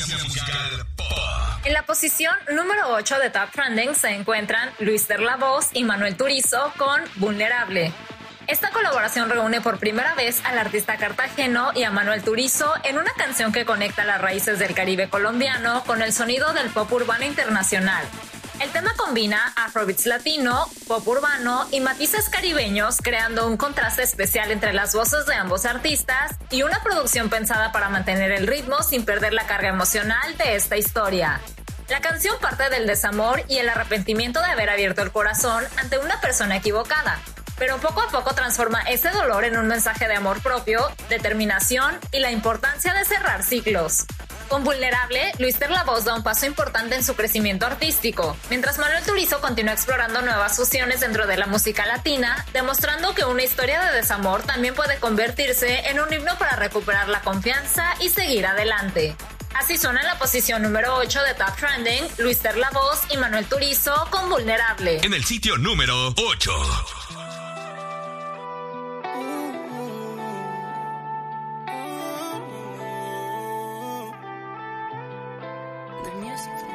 musical pop. En la posición número 8 de Top Trending se encuentran Luis La Voz y Manuel Turizo con Vulnerable. Esta colaboración reúne por primera vez al artista cartageno y a Manuel Turizo en una canción que conecta las raíces del Caribe colombiano con el sonido del pop urbano internacional. El tema combina afrobeats latino, pop urbano y matices caribeños, creando un contraste especial entre las voces de ambos artistas y una producción pensada para mantener el ritmo sin perder la carga emocional de esta historia. La canción parte del desamor y el arrepentimiento de haber abierto el corazón ante una persona equivocada, pero poco a poco transforma ese dolor en un mensaje de amor propio, determinación y la importancia de cerrar ciclos. Con Vulnerable, Luis La Voz da un paso importante en su crecimiento artístico, mientras Manuel Turizo continúa explorando nuevas fusiones dentro de la música latina, demostrando que una historia de desamor también puede convertirse en un himno para recuperar la confianza y seguir adelante. Así suena en la posición número 8 de Top Trending, Luis La Voz y Manuel Turizo con Vulnerable. En el sitio número 8. The music.